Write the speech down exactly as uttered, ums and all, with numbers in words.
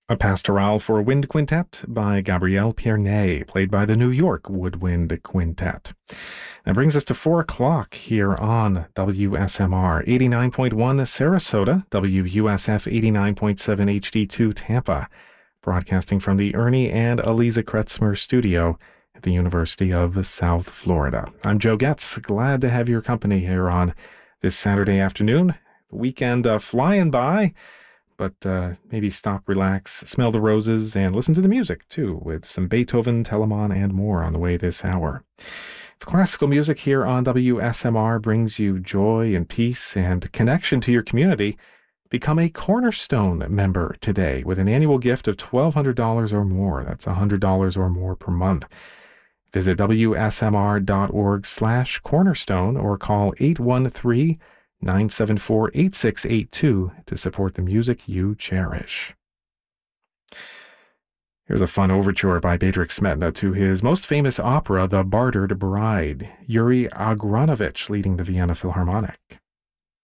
A Pastorale for Wind Quintet by Gabriel Pierné, played by the New York Woodwind Quintet. That brings us to four o'clock here on W S M R eighty-nine point one Sarasota, W U S F eighty-nine point seven H D two Tampa, broadcasting from the Ernie and Eliza Kretzmer studio at the University of South Florida. I'm Joe Getz, glad to have your company here on this Saturday afternoon. The weekend uh, flying by. But uh, maybe stop, relax, smell the roses, and listen to the music, too, with some Beethoven, Telemann, and more on the way this hour. If classical music here on W S M R brings you joy and peace and connection to your community, become a Cornerstone member today with an annual gift of twelve hundred dollars or more. That's one hundred dollars or more per month. Visit W S M R dot org slash cornerstone or call eight one three, nine seven four, eight six eight two to support the music you cherish. Here's a fun overture by Bedřich Smetana to his most famous opera, The Bartered Bride, Yuri Agranovich leading the Vienna Philharmonic.